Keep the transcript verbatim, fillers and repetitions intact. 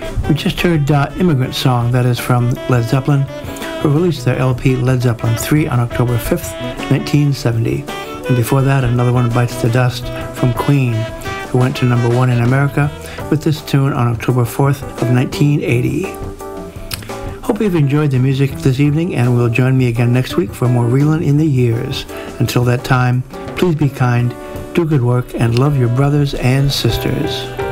We just heard uh, Immigrant Song, that is from Led Zeppelin, who released their L P Led Zeppelin three on October fifth, nineteen seventy. And before that, another one, Bites the Dust, from Queen, who went to number one in America with this tune on October fourth of nineteen eighty. Hope you've enjoyed the music this evening, and will join me again next week for more Reelin' in the Years. Until that time, please be kind, do good work, and love your brothers and sisters.